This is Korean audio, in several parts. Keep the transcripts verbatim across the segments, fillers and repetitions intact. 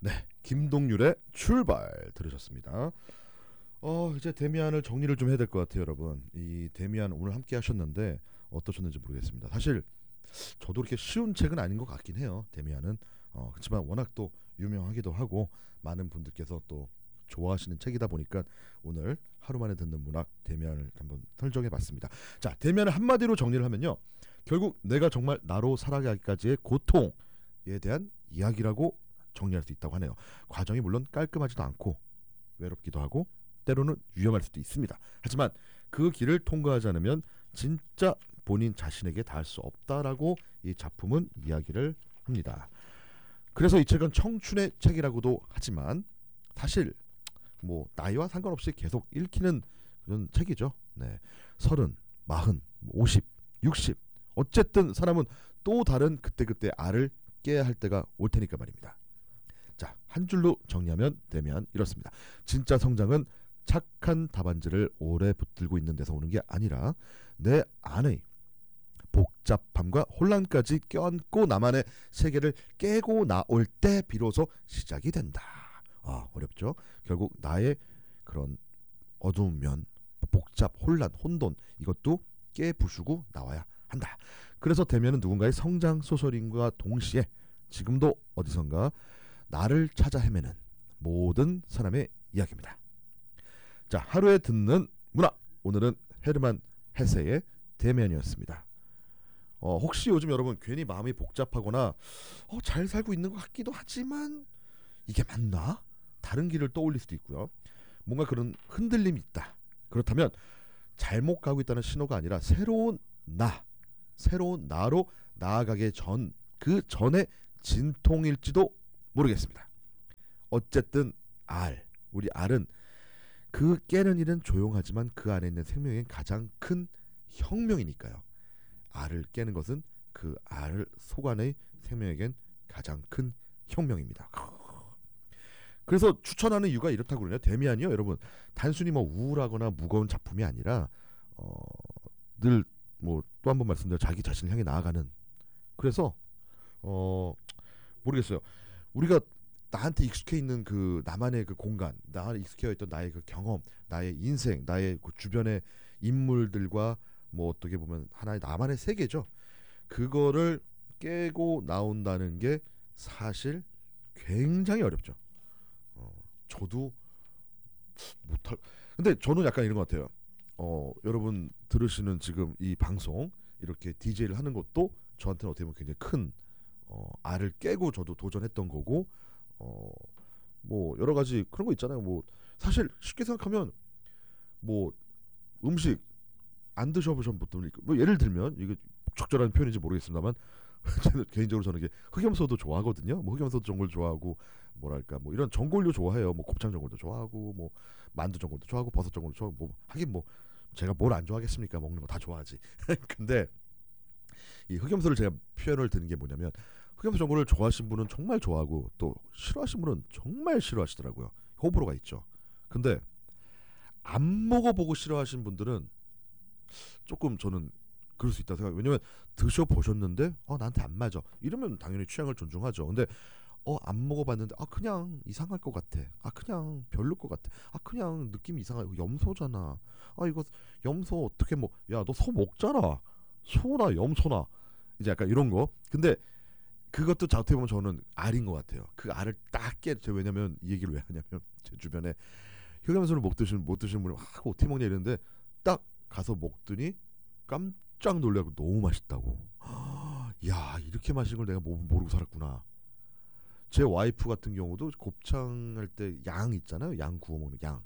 네, 김동률의 출발 들으셨습니다. 어 이제 데미안을 정리를 좀 해야 될 것 같아요, 여러분. 이 데미안 오늘 함께 하셨는데 어떠셨는지 모르겠습니다. 사실 저도 그렇게 쉬운 책은 아닌 것 같긴 해요. 데미안은 어 그렇지만 워낙 또 유명하기도 하고 많은 분들께서 또 좋아하시는 책이다 보니까 오늘 하루 만에 듣는 문학 데미안을 한번 설정해봤습니다. 자, 데미안을 한마디로 정리를 하면요, 결국 내가 정말 나로 살아가기까지의 고통에 대한 이야기라고 정리할 수 있다고 하네요. 과정이 물론 깔끔하지도 않고 외롭기도 하고 때로는 위험할 수도 있습니다. 하지만 그 길을 통과하지 않으면 진짜 본인 자신에게 닿을 수 없다라고 이 작품은 이야기를 합니다. 그래서 이 책은 청춘의 책이라고도 하지만 사실 뭐 나이와 상관없이 계속 읽히는 그런 책이죠. 네, 서른, 마흔, 오십, 육십 어쨌든 사람은 또 다른 그때그때 알을 깨야 할 때가 올 테니까 말입니다. 자, 한 줄로 정리하면 되면 이렇습니다. 진짜 성장은 착한 답안지를 오래 붙들고 있는 데서 오는 게 아니라 내 안의 복잡함과 혼란까지 껴안고 나만의 세계를 깨고 나올 때 비로소 시작이 된다. 아, 어렵죠? 결국 나의 그런 어두운 면, 복잡, 혼란, 혼돈 이것도 깨부수고 나와야 한다. 그래서 되면은 누군가의 성장 소설인과 동시에 지금도 어디선가 나를 찾아 헤매는 모든 사람의 이야기입니다. 자, 하루에 듣는 문학, 오늘은 헤르만 헤세의 데미안이었습니다. 어, 혹시 요즘 여러분 괜히 마음이 복잡하거나 어, 잘 살고 있는 것 같기도 하지만 이게 맞나? 다른 길을 떠올릴 수도 있고요. 뭔가 그런 흔들림이 있다. 그렇다면 잘못 가고 있다는 신호가 아니라 새로운 나, 새로운 나로 나아가기 전, 그 전에 진통일지도 모르겠습니다. 어쨌든 알, 우리 알은 그 깨는 일은 조용하지만 그 안에 있는 생명의 가장 큰 혁명이니까요. 알을 깨는 것은 그 알 속 안의 생명에겐 가장 큰 혁명입니다. 그래서 추천하는 이유가 이렇다고 그러냐. 데미안이요, 여러분, 단순히 뭐 우울하거나 무거운 작품이 아니라 어, 늘 뭐 또 한 번 말씀드려 자기 자신을 향해 나아가는. 그래서 어 모르겠어요. 우리가 나한테 익숙해 있는 그 나만의 그 공간, 나한테 익숙해 있던 나의 그 경험, 나의 인생, 나의 그 주변의 인물들과 뭐 어떻게 보면 하나의 나만의 세계죠. 그거를 깨고 나온다는 게 사실 굉장히 어렵죠. 어, 저도 못할. 근데 저는 약간 이런 것 같아요. 어, 여러분 들으시는 지금 이 방송 이렇게 디제이를 하는 것도 저한테는 어떻게 보면 굉장히 큰 어, 알을 깨고 저도 도전했던 거고, 어, 뭐 여러 가지 그런 거 있잖아요. 뭐 사실 쉽게 생각하면 뭐 음식 안 드셔보신 분들, 뭐 예를 들면 이게 적절한 표현인지 모르겠습니다만 개인적으로 저는 이게 흑염소도 좋아하거든요. 뭐 흑염소도 전골 좋아하고 뭐랄까 뭐 이런 전골류 좋아해요. 뭐 곱창 전골도 좋아하고 뭐 만두 전골도 좋아하고 버섯 전골도 좋아하고 뭐 하긴 뭐 제가 뭘 안 좋아하겠습니까? 먹는 거 다 좋아하지. 근데 이 흑염소를 제가 표현을 드는 게 뭐냐면 흑염소 전골을 좋아하시는 분은 정말 좋아하고 또 싫어하시는 분은 정말 싫어하시더라고요. 호불호가 있죠. 근데 안 먹어보고 싫어하시는 분들은 조금 저는 그럴 수 있다고 생각해요. 왜냐면 드셔보셨는데 어 나한테 안 맞아 이러면 당연히 취향을 존중하죠. 근데 어 안 먹어봤는데 아 그냥 이상할 것 같아, 아 그냥 별로일 것 같아, 아 그냥 느낌이 이상해, 염소잖아, 아 이거 염소 어떻게 뭐 야 너 소 먹잖아, 소나 염소나 이제 약간 이런 거. 근데 그것도 어떻게 보면 저는 알인 것 같아요. 그 알을 딱 깨. 왜냐면 이 얘기를 왜 하냐면 제 주변에 흑염소를 못 드시는 못 드시는 분이 아 어떻게 먹냐 이랬는데 딱 가서 먹더니 깜짝 놀라고 너무 맛있다고. 야 이렇게 맛있는 걸 내가 모르고 살았구나. 제 와이프 같은 경우도 곱창 할 때 양 있잖아요. 양 구워 먹는 양.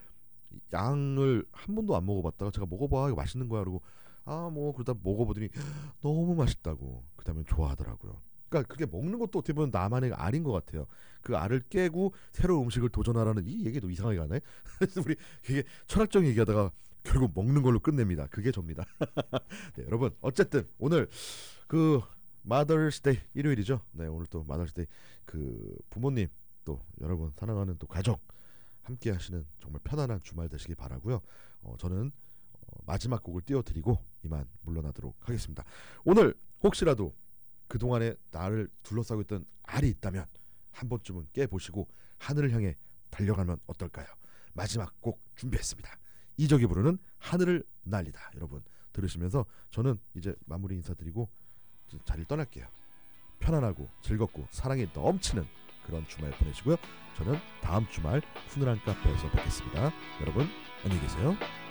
양을 한 번도 안 먹어봤다가 제가 먹어봐 이거 맛있는 거야 그러고 아 뭐 그러다 먹어보더니 너무 맛있다고 그 다음에 좋아하더라고요. 그러니까 그게 먹는 것도 어떻게 보면 나만의 알인 것 같아요. 그 알을 깨고 새로운 음식을 도전하라는 이 얘기도 이상하게 가네. 우리 이게 철학적 얘기하다가 결국 먹는 걸로 끝냅니다. 그게 접니다. 네, 여러분 어쨌든 오늘 그 마더스데이 일요일이죠. 네, 오늘 또 마더스데이 그 부모님 또 여러분 사랑하는 또 가족 함께 하시는 정말 편안한 주말 되시기 바라고요. 어, 저는 어, 마지막 곡을 띄워드리고 이만 물러나도록 하겠습니다. 오늘 혹시라도 그동안에 나를 둘러싸고 있던 알이 있다면 한 번쯤은 깨보시고 하늘을 향해 달려가면 어떨까요? 마지막 곡 준비했습니다. 이적이 부르는 하늘을 날리다. 여러분 들으시면서 저는 이제 마무리 인사드리고 이제 자리를 떠날게요. 편안하고 즐겁고 사랑이 넘치는 그런 주말 보내시고요. 저는 다음 주말 훈훈한 카페에서 뵙겠습니다. 여러분 안녕히 계세요.